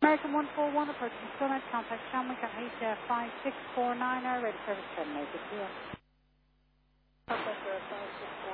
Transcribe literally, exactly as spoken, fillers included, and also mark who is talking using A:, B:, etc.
A: American one four one, approaching Summit, contact Shamwick at Asia five six four nine, ready service terminated. Yeah.
B: Contact uh, five six